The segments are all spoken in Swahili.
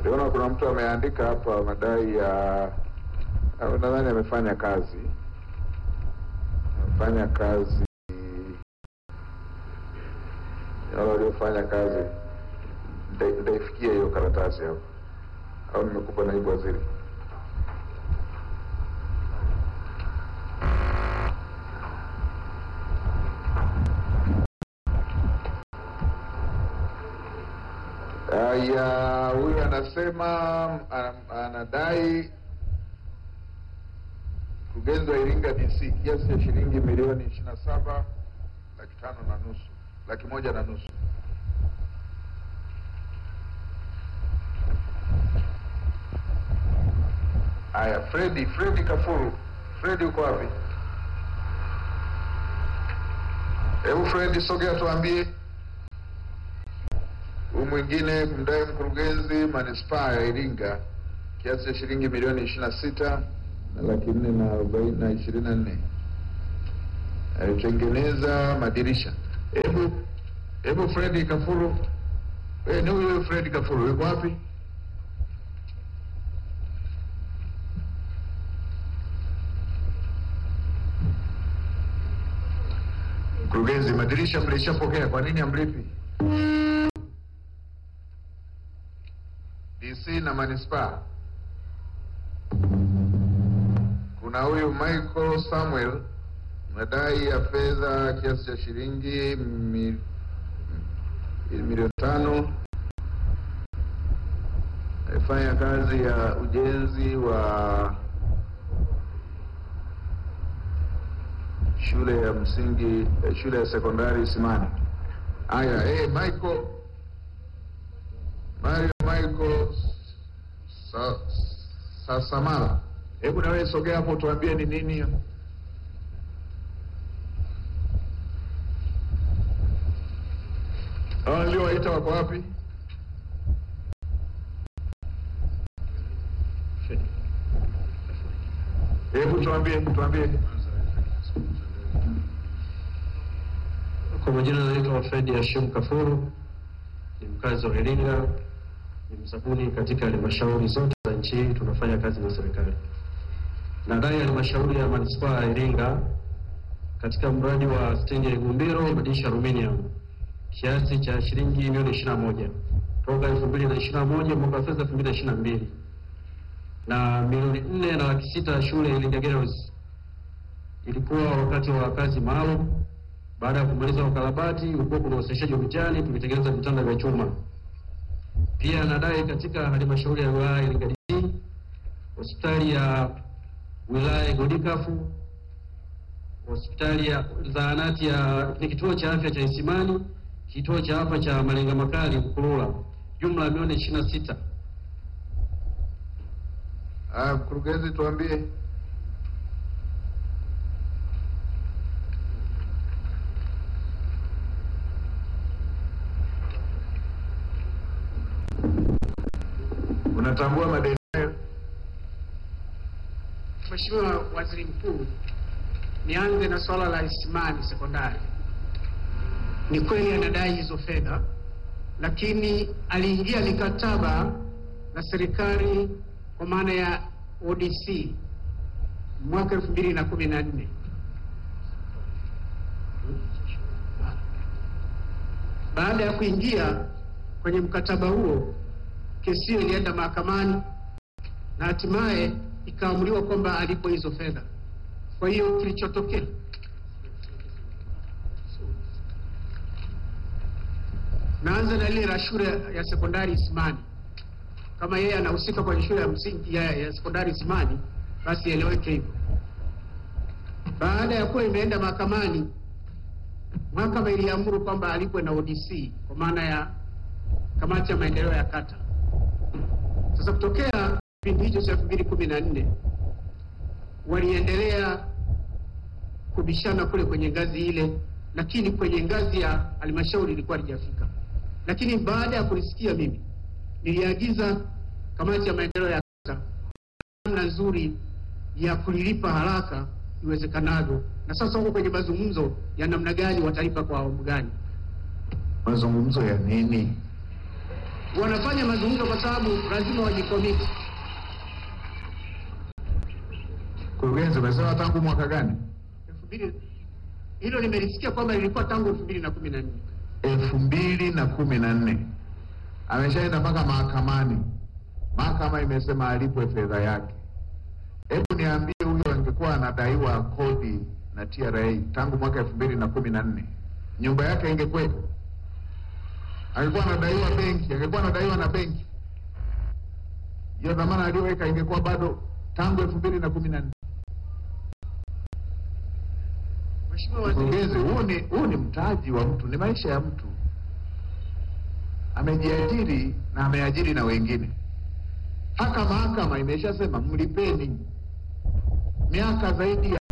Niona kuna mtu ameandika hapa madai ya nadhani amefanya kazi wale waliofanya kazi. Ndaifikia hiyo karatasi hapo, au nimekupa naibu waziri? Ya huyu anasema anadai mkurugenzi wa Iringa DC kiasi cha shilingi milioni 27,500,000, 1,500,000. Aya, Fredi Kafuru. Fredi uko wapi? Hebu Fredi sogea tuambie. Huyu mwingine kumdai mkurugenzi manispaa ya Iringa kiasi cha shilingi milioni 26,424,024. Alitengeneza madirisha. Hebu Fredi Kafuru. Ni huyo Fredi Kafuru yuko wapi? Mkurugenzi, madirisha mlishapokea, kwa nini amlipi? DC na manispaa. Kuna huyu Michael Samuel madai ya fedha kiasi cha shilingi milioni 5. Alifanya kazi ya ujenzi wa shule ya msingi, shule ya sekondari Isimani. Haya, Michael Sasamala, hebu na wewe sogea hapo tuambie ni nini hiyo. Hao ndio waita wako wapi? Hebu tuambie. Kwa majina naitwa Fredi Hashim Kafuru, ni mkazi wa Iringa, ni msabuni katika halmashauri zote za nchi hii, tunafanya kazi na serikali. Nadai halmashauri ya manispaa ya Iringa katika mradi wa stendi ya Igumbiro madirisha aluminium kiasi cha shilingi milioni 21 toka 2021 mwaka wa fedha 2022, na milioni 4,600,000 shule ya Iringa Girls. Ilikuwa wakati wa kazi maalum. Baada ya kumaliza ukarabati, ulikuwa kuna usahishaji wa mitihani, tulitengeneza vitanda vya chuma. Pia nadai katika halmashauri ya wilaya ya Iringa DC, hospitali ya wilaya Godikafu, hospitali ya zahanati ya kituo cha afya cha Isimani, kituo cha afya cha Malenga Makali Mkulula, jumla milioni 26. Mkurugenzi tuambie. Unatambua madeni hayo? Mheshimiwa Waziri Mkuu, nianze na swala la Isimani sekondari. Ni kweli anadai hizo fedha, lakini aliingia mikataba na serikali kwa maana ya ODC mwaka 2014. Baada ya kuingia kwenye mkataba huo, kesi hiyo ilienda mahakamani na hatimaye ikaamuliwa kwamba alipo hizo fedha. Kwa hiyo kilichotokea, naanza na ile la shule ya sekondari Isimani. Kama yeye anahusika kwenye shule ya msingi ya sekondari Isimani, basi eleweke hivyo. Baada ya kuwa imeenda mahakamani, mahakama iliamuru kwamba alipwe na ODC kwa maana ya kamati ya maendeleo ya kata. Sasa kutokea kipindi hicho cha 2014 waliendelea kubishana kule kwenye ngazi ile, lakini kwenye ngazi ya halmashauri ilikuwa haijafika. Lakini baada ya kulisikia mimi, niliagiza kamati ya maendeleo ya kata namna nzuri ya kulilipa haraka iwezekanavyo, na sasa wako kwenye mazungumzo ya namna gani watalipa kwa awamu gani. Mazungumzo ya nini? wanafanya mazungumzo kwa sababu lazima wajikomiti. Mkurugenzi, umesema tangu mwaka gani? 2000. Hilo nimelisikia kwamba lilikuwa tangu 2014. 2014. Ameshaenda mpaka mahakamani. Mahakama imesema alipwe fedha yake. Hebu niambie, huyo angekuwa anadaiwa kodi na TRA tangu mwaka 2014, nyumba yake ingekuwepo? Angekuwa anadaiwa benki, angekuwa anadaiwa na benki, hiyo dhamana aliyoweka ingekuwa bado tangu 2014. Mheshimiwa Waziri, huu ni mtaji wa mtu, ni maisha ya mtu. Amejiajiri na ameajiri na wengine. Haka mahakama imeshasema mlipeni. Miaka zaidi ya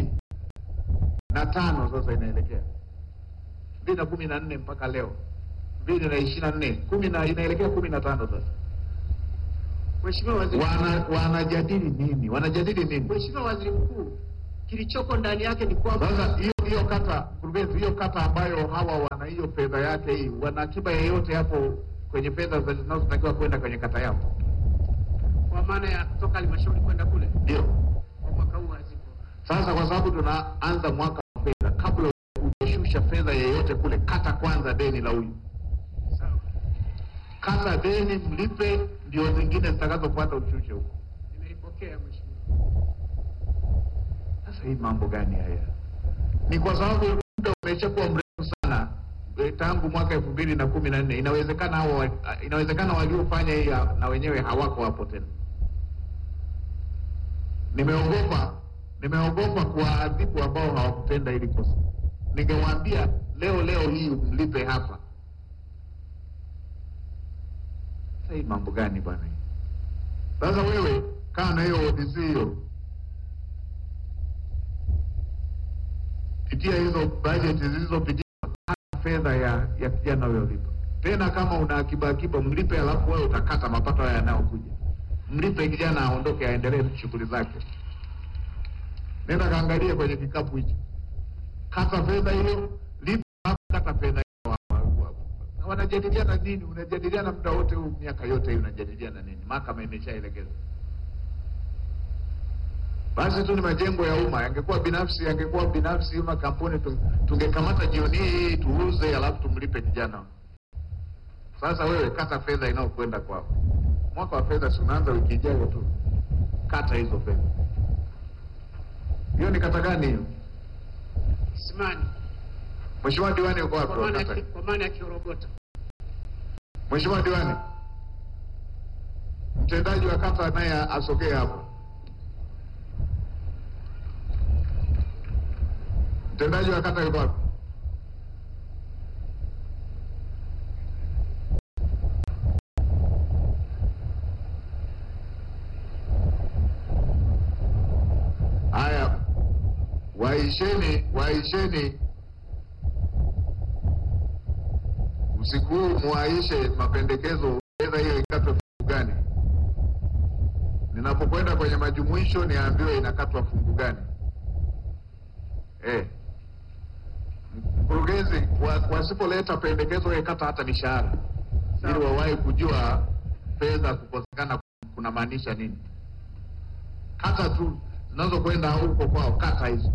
15 sasa inaelekea 2014 mpaka leo 2024, inaelekea 15 sasa. Mheshimiwa Waziri, wanajadili nini? Wanajadili nini? Mheshimiwa Waziri Mkuu, kilichoko ndani yake ni kwamba sasa hiyo kata, mkurugenzi, hiyo kata ambayo hawa wana hiyo fedha yake hii, wana akiba yeyote hapo kwenye fedha zinazotakiwa kwenda kwenye kata yao? Kwa maana ya kutoka halmashauri kwenda kule? Ndio. Kwa mwaka huu hazipo. Sasa kwa sababu tunaanza mwaka wa fedha, kabla hujashusha fedha yeyote kule, kata kwanza deni la huyu. Sawa. Kata deni, mlipe, ndio zingine zitakazofuata ushushe huko. Nimeipokea Mheshimiwa. Sasa hii mambo gani haya? Ni kwa sababu muda umeshakuwa mrefu sana, tangu mwaka 2014. Inawezekana waliofanya hii na wenyewe hawako hapo tena. Nimeogopa kuwaadhibu ambao hawakutenda hili kosa. Ningewaambia leo hii mlipe hapa. Sasa hii mambo gani bwana? Sasa wewe kaa na hiyo ODC hiyo, pitia hizo budget zilizopitishwa, fedha ya kijana wewe ulipa. Tena kama una akiba mlipe, alafu wewe utakata mapato haya yanayokuja. Mlipe kijana aondoke, aendelee na shughuli zake. Nenda kaangalie kwenye kikapu hicho. Kata fedha hiyo, lipa, kata fedha hiyo. Wanajadiliana nini? Unajadiliana muda wote huu, miaka yote hii unajadiliana nini? Mahakama imeshaelekeza. Basi tu ni majengo ya umma. Yangekuwa binafsi ama kampuni, tungekamata jioni hii tuuze, alafu tumlipe kijana. Sasa wewe kata fedha inayokwenda kwao. Mwaka wa fedha si unaanza wiki ijayo tu. Kata hizo fedha. Hiyo ni kata gani hiyo? Simani. Mheshimiwa Diwani uko wapi? Kwa maana ya Kiorogota. Mheshimiwa Diwani, mtendaji wa kata naye asogee hapo. Mtendaji wa kata yuko wapi? Haya, waisheni usiku huu, muaishe mapendekezo, fedha hiyo ikatwe fungu gani. Ninapokwenda kwenye majumuisho niambiwe inakatwa fungu gani. Mkurugenzi, wasipoleta pendekezo ikata hata mishahara, ili wawahi kujua fedha kukosekana kuna maanisha nini. Kata tu zinazokwenda huko kwao, kata hizo.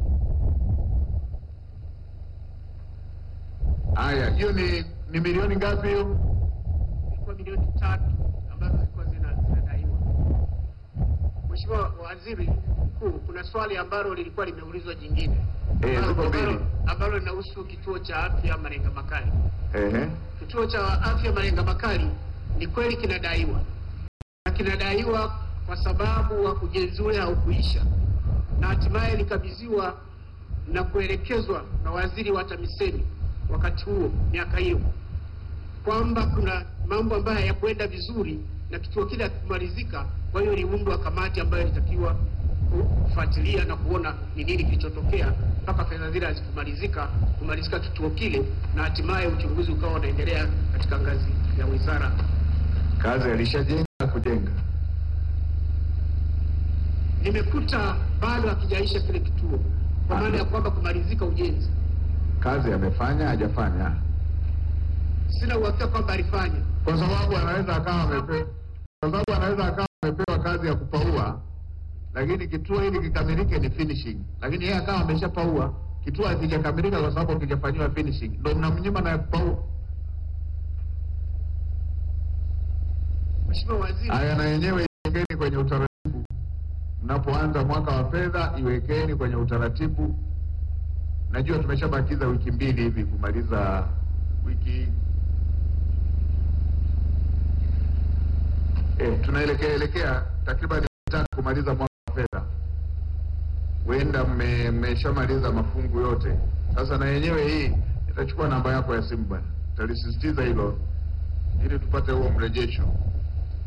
Haya, hiyo ni milioni ngapi hiyo? Ilikuwa milioni 3 ambazo zilikuwa zinadaiwa. Mheshimiwa Waziri Mkuu, kuna swali ambalo lilikuwa limeulizwa jingine. Ambalo linahusu kituo cha afya Malenga Makali. Kituo cha afya Malenga Makali ni kweli kinadaiwa. Na kinadaiwa kwa sababu wa ujenzi ule haukuisha. Na hatimaye likabidhiwa na kuelekezwa na waziri wa TAMISEMI wakati huo, miaka hiyo, kwamba kuna mambo ambayo hayakwenda vizuri na kituo kile hakikumalizika. Kwa hiyo iliundwa kamati ambayo ilitakiwa kufuatilia na kuona ni nini kilichotokea mpaka fedha zile kumalizika kituo kile, na hatimaye uchunguzi ukawa unaendelea katika ngazi ya wizara. Kazi alishajenga kujenga. Nimekuta bado hakijaisha kile kituo, kwa maana ya kwamba kumalizika ujenzi. Kazi amefanya hajafanya? sina uhakika kwamba alifanya, kwa sababu anaweza akawa amepewa kazi ya kupaua, lakini kituo hili kikamilike ni finishing, lakini yeye akawa ameshapaua kituo hakijakamilika kwa sababu hakijafanywa finishing, ndio mnamnyima na ya kupaua. Mheshimiwa Waziri. Haya, na yenyewe iwekeni kwenye utaratibu, mnapoanza mwaka wa fedha iwekeni kwenye utaratibu. Najua tumeshabakiza wiki mbili hivi kumaliza wiki tunaelekea takriban 3 kumaliza mwaka wa fedha. Huenda mmeshamaliza mafungu yote. Sasa na yenyewe hii itachukua namba yako ya simu bwana. Talisisitiza hilo ili tupate huo mrejesho.